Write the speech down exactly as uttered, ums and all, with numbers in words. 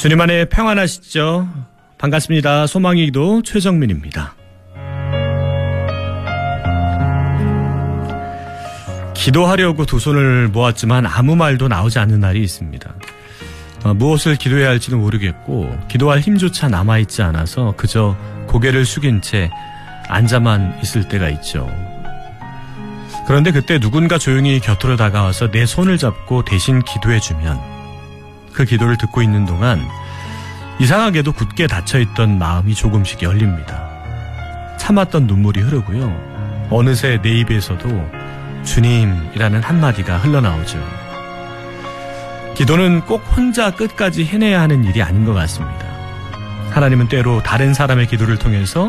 주님 안에 평안하시죠? 반갑습니다. 소망의 기도 최정민입니다. 기도하려고 두 손을 모았지만 아무 말도 나오지 않는 날이 있습니다. 어, 무엇을 기도해야 할지는 모르겠고 기도할 힘조차 남아있지 않아서 그저 고개를 숙인 채 앉아만 있을 때가 있죠. 그런데 그때 누군가 조용히 곁으로 다가와서 내 손을 잡고 대신 기도해주면 그 기도를 듣고 있는 동안 이상하게도 굳게 닫혀있던 마음이 조금씩 열립니다. 참았던 눈물이 흐르고요. 어느새 내 입에서도 주님이라는 한마디가 흘러나오죠. 기도는 꼭 혼자 끝까지 해내야 하는 일이 아닌 것 같습니다. 하나님은 때로 다른 사람의 기도를 통해서